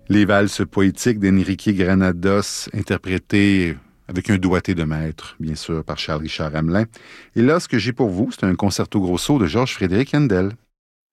Les valses poétiques d'Enrique Granados, interprétées avec un doigté de maître, bien sûr, par Charles Richard Hamelin. Et là, ce que j'ai pour vous, c'est un concerto grosso de Georges Frédéric Handel.